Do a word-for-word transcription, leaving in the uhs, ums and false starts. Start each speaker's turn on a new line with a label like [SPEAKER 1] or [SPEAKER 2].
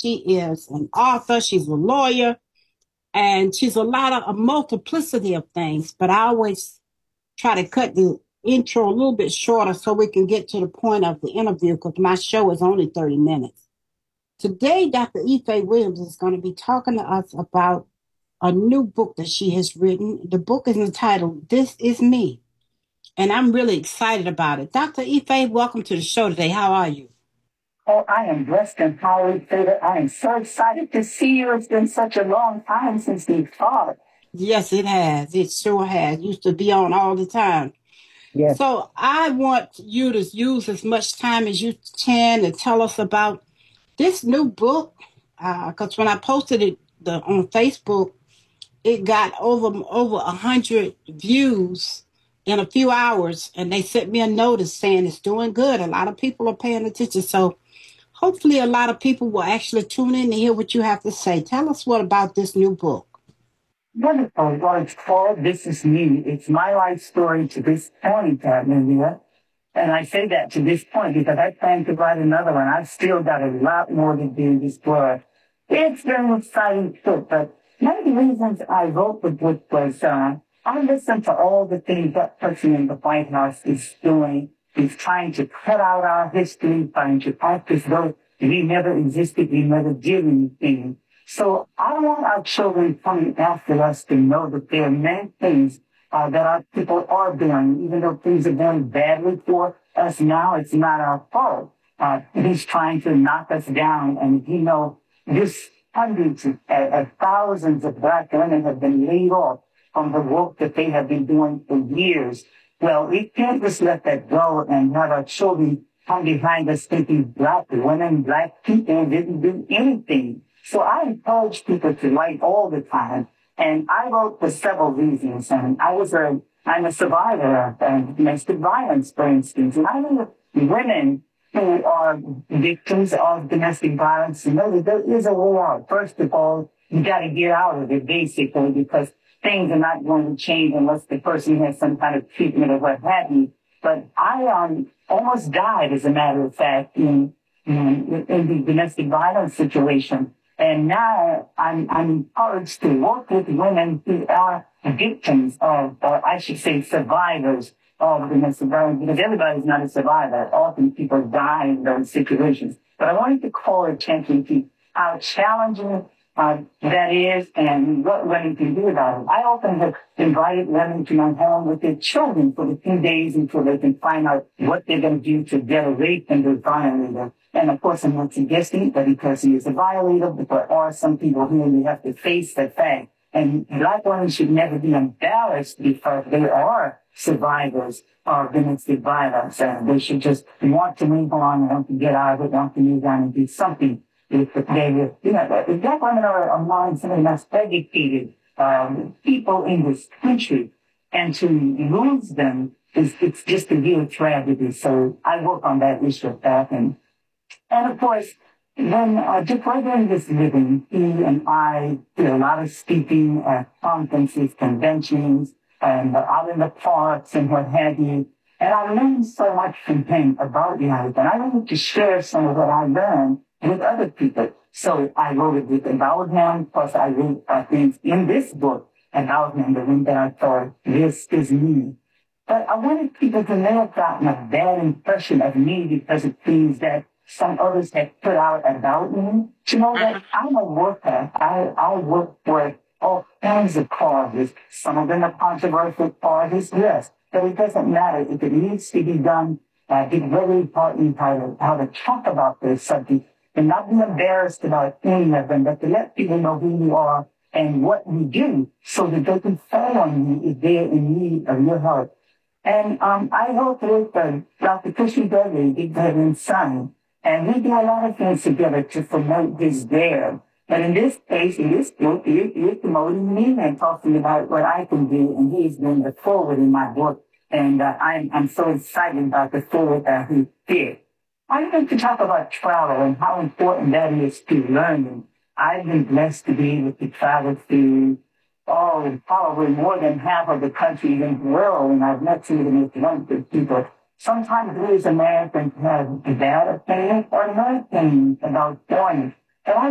[SPEAKER 1] She is an author. She's a lawyer. And she's a lot of a multiplicity of things. But I always try to cut the intro a little bit shorter so we can get to the point of the interview because my show is only thirty minutes. Today, Doctor Ife Williams is going to be talking to us about a new book that she has written. The book is entitled This Is Me, and I'm really excited about it. Doctor Ife, welcome to the show today. How are you?
[SPEAKER 2] Oh, I am blessed and highly favored. I am so excited to see you. It's been such a long time since we talked.
[SPEAKER 1] Yes, it has. It sure has. Used to be on all the time.
[SPEAKER 2] Yes.
[SPEAKER 1] So I want you to use as much time as you can to tell us about this new book. Because uh, when I posted it the, on Facebook, it got over over a hundred views in a few hours, and they sent me a notice saying it's doing good. A lot of people are paying attention, so hopefully a lot of people will actually tune in to hear what you have to say. Tell us what about this new book.
[SPEAKER 2] Wonderful. Well, it's called This Is Me. It's my life story to this point, Amelia. And I say that to this point because I plan to write another one. I've still got a lot more to do this book. It's been an exciting book, but one of the reasons I wrote the book was uh, I listened to all the things that person in the White House is doing. He's trying to cut out our history, trying to act as though we never existed, we never did anything. So I want our children coming after us to know that there are many things uh, that our people are doing. Even though things are going badly for us now, it's not our fault. Uh, he's trying to knock us down. And, you know, this hundreds of uh, thousands of black women have been laid off from the work that they have been doing for years. Well, we can't just let that go and have our children come behind us thinking black women, black people didn't do anything. So I encourage people to write all the time. And I wrote for several reasons. And I was a, I'm a survivor of domestic violence, for instance. And I know women who are victims of domestic violence, you know that there is a way out. First of all, you got to get out of it, basically, because things are not going to change unless the person has some kind of treatment or what have you. But I um, almost died, as a matter of fact, in, in, in the domestic violence situation. And now I'm, I'm encouraged to work with women who are victims of, or I should say survivors of domestic violence, because everybody's not a survivor. Often people die in those situations. But I wanted to call attention to how challenging uh, that is and what women can do about it. I often have invited women to my home with their children for a few days until they can find out what they're going to do to get a rape and a violator. And of course, I'm not suggesting that because he is a violator, but there are some people who really have to face that fact. And black women should never be embarrassed because they are survivors of domestic violence. And they should just want to move on, want to get out of it, want to move on and do something. If they, you know, black women are among some of the most educated um, people in this country. And to lose them is it's just a real tragedy. So I work on that issue of that. And And of course, when uh, Dick Gregory was living, he and I did a lot of speaking at conferences, conventions, and uh, out in the parks and what have you. And I learned so much from him about life, and I wanted to share some of what I learned with other people. So I wrote a book about him, plus I wrote uh, things in this book about him, the one that I thought, this is me. But I wanted people to never gotten a bad impression of me because of things that some others have put out about me. To know that I'm a worker. I, I work for all kinds of causes. Some of them are controversial causes, yes. But it doesn't matter. If it needs to be done, uh, be very important how to, how to talk about this subject and not be embarrassed about any of them, but to let people know who you are and what we do so that they can follow you if they're in need of your help. And um, I work with uh, Doctor Christy Gregory, Big Veteran Son. And we do a lot of things together to promote this there. But in this case, in this book, you're, you're promoting me and talking about what I can do. And he's doing the forward in my book. And uh, I'm, I'm so excited about the forward that he did. I want to talk about travel and how important that is to learning. I've been blessed to be able to travel through, oh, probably more than half of the country in the world. And I've met some of the most wonderful people. Sometimes we as Americans have a bad opinion or no opinion about foreigners. And I